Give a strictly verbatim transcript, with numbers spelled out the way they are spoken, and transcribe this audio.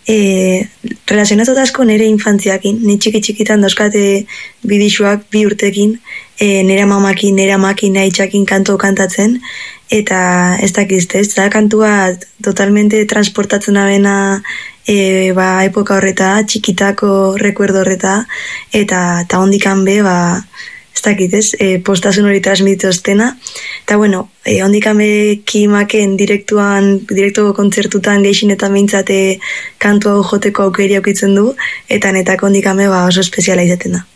e, relazionatu asko nire infantziakin, ni txiki txikitan dauzkate bidixuak bi urtekin, e, nire mamakin, nire amakin, haitxakin kantu kantatzen, eta ez dakizte, ez da kantua totalmente transportatzen abena e, ba, epoka horreta, txikitako rekuerdo horreta, eta ta hondikan be, ba, ez dakit, ez, e, postasun hori transmititoztena, eta bueno, e, hondikan be kimaken direktuan, direktu kontzertutan geixinetan behintzate kantua joteko aukeri aukitzen du, eta netako hondikan be ba, oso espeziala izaten da.